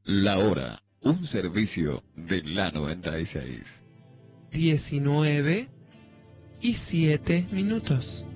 La hora, un servicio de la 96. 19:07.